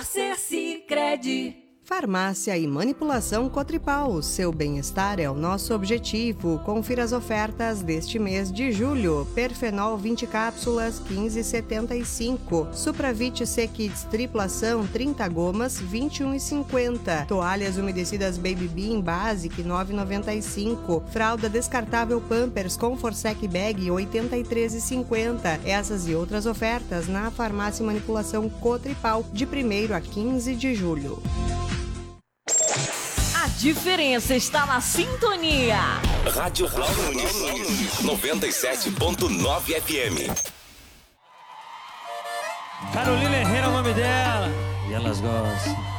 ser Sicredi. Farmácia e Manipulação Cotripal. Seu bem-estar é o nosso objetivo. Confira as ofertas deste mês de julho. Perfenol 20 cápsulas, 15,75. Supravit C-Kids triplação, 30 gomas, 21,50. Toalhas umedecidas Baby Bean Basic, 9,95. Fralda descartável Pampers com Forsec Bag, 83,50. Essas e outras ofertas na Farmácia e Manipulação Cotripal, de 1º a 15 de julho. A diferença está na sintonia. Rádio Nunes 97.9 FM. Carolina Herrera é o nome dela. E elas gostam.